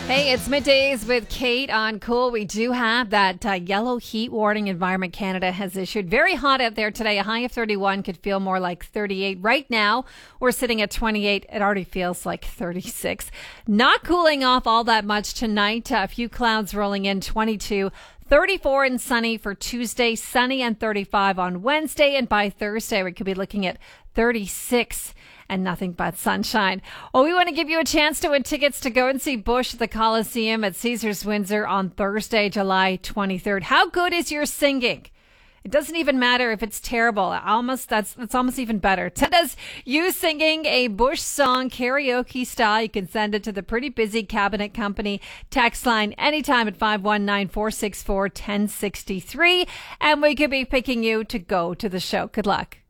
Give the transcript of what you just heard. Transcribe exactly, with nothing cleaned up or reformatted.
Hey, it's middays with Kate on Cool. We do have that uh, yellow heat warning Environment Canada has issued. Very hot out there today. A high of thirty-one, could feel more like thirty-eight. Right now, we're sitting at twenty-eight. It already feels like thirty-six. Not cooling off all that much tonight. Uh, a few clouds rolling in, twenty-two. thirty-four and sunny for Tuesday, sunny and thirty-five on Wednesday. And by Thursday, we could be looking at thirty-six and nothing but sunshine. Well, we want to give you a chance to win tickets to go and see Bush at the Coliseum at Caesars Windsor on Thursday, July twenty-third. How good is your singing? It doesn't even matter if it's terrible. Almost that's that's almost even better. Send us you singing a Bush song karaoke style. You can send it to the Pretty Busy Cabinet Company text line anytime at five one nine, four six four, one zero six three. And we could be picking you to go to the show. Good luck.